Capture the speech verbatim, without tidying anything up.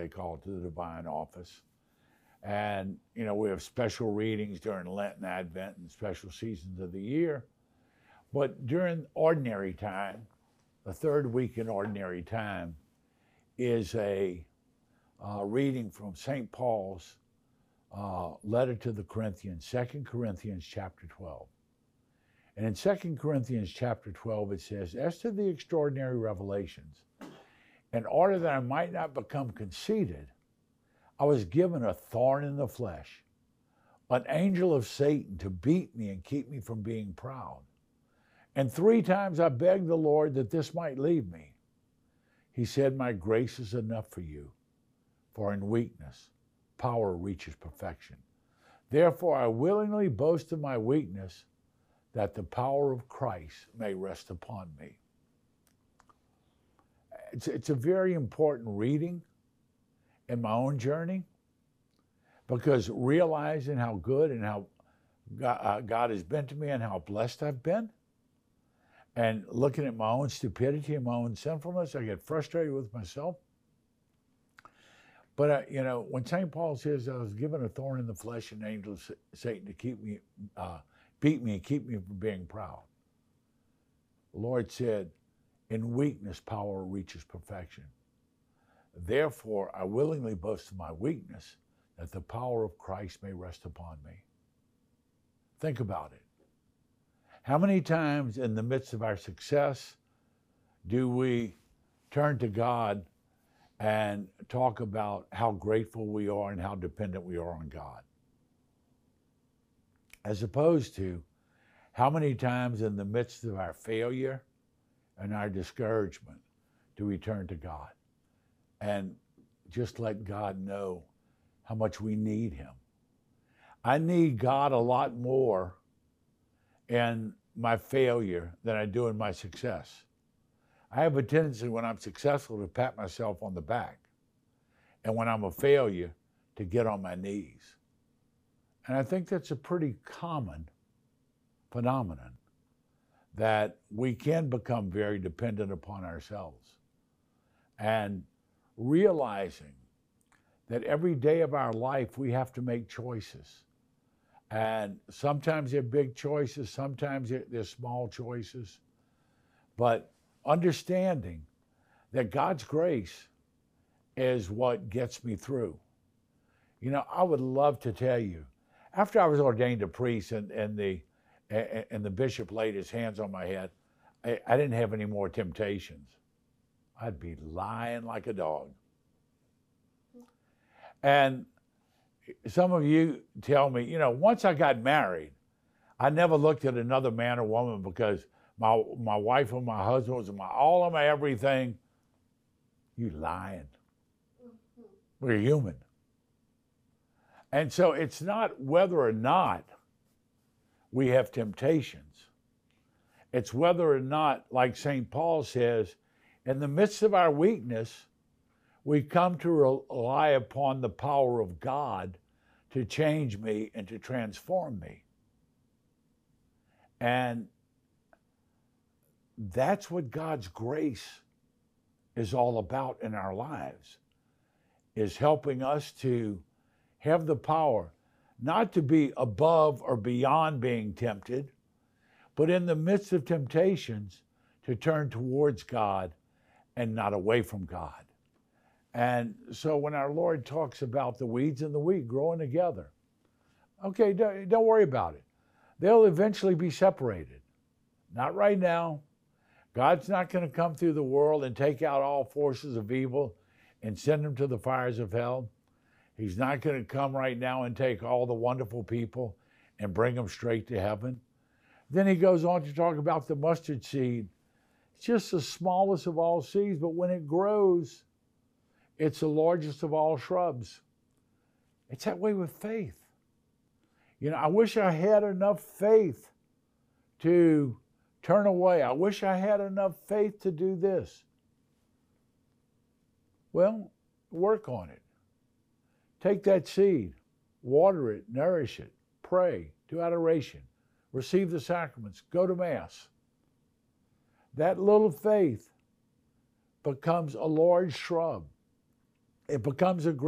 call it, to the divine office. And, you know, we have special readings during Lent and Advent and special seasons of the year. But during ordinary time, the third week in ordinary time is a uh, reading from Saint Paul's uh, letter to the Corinthians, Second Corinthians chapter twelve. And in Second Corinthians chapter twelve, it says, as to the extraordinary revelations, in order that I might not become conceited, I was given a thorn in the flesh, an angel of Satan to beat me and keep me from being proud. And three times I begged the Lord that this might leave me. He said, my grace is enough for you, for in weakness, power reaches perfection. Therefore, I willingly boast of my weakness, that the power of Christ may rest upon me. It's, it's a very important reading in my own journey, because realizing how good and how God, uh, God has been to me and how blessed I've been, and looking at my own stupidity and my own sinfulness, I get frustrated with myself. But, uh, you know, when Saint Paul says I was given a thorn in the flesh and an angel of Satan to keep me, uh, beat me and keep me from being proud, the Lord said, in weakness, power reaches perfection. Therefore, I willingly boast of my weakness, that the power of Christ may rest upon me. Think about it. How many times in the midst of our success do we turn to God and talk about how grateful we are and how dependent we are on God? As opposed to how many times in the midst of our failure and our discouragement do we turn to God and just let God know how much we need him. I need God a lot more in my failure than I do in my success. I have a tendency when I'm successful to pat myself on the back, and when I'm a failure to get on my knees. And I think that's a pretty common phenomenon, that we can become very dependent upon ourselves. And realizing that every day of our life we have to make choices. And sometimes they're big choices, sometimes they're small choices. But understanding that God's grace is what gets me through. You know, I would love to tell you, after I was ordained a priest and, and, the, and the bishop laid his hands on my head, I, I didn't have any more temptations. I'd be lying like a dog. And some of you tell me, you know, once I got married, I never looked at another man or woman because my my wife or my husband was my all of my everything. You lying. We're human. And so it's not whether or not we have temptations. It's whether or not, like Saint Paul says, in the midst of our weakness, we come to rely upon the power of God to change me and to transform me. And that's what God's grace is all about in our lives, is helping us to have the power not to be above or beyond being tempted, but in the midst of temptations to turn towards God and not away from God. And so when our Lord talks about the weeds and the wheat growing together, okay, don't, don't worry about it. They'll eventually be separated. Not right now. God's not going to come through the world and take out all forces of evil and send them to the fires of hell. He's not going to come right now and take all the wonderful people and bring them straight to heaven. Then he goes on to talk about the mustard seed. It's just the smallest of all seeds, but when it grows, it's the largest of all shrubs. It's that way with faith. You know, I wish I had enough faith to turn away. I wish I had enough faith to do this. Well, work on it. Take that seed, water it, nourish it, pray, do adoration, receive the sacraments, go to Mass. That little faith becomes a large shrub. it becomes a